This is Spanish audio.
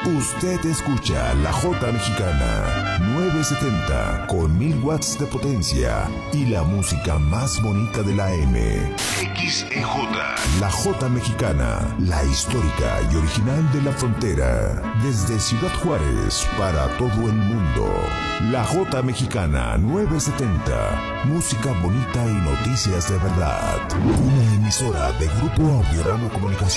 Usted escucha la J Mexicana 970 con 1000 watts de potencia y la música más bonita de la M. XEJ. La J Mexicana, la histórica y original de la frontera. Desde Ciudad Juárez para todo el mundo. La J Mexicana 970. Música bonita y noticias de verdad. Una emisora de Grupo Audio Rama Comunicación.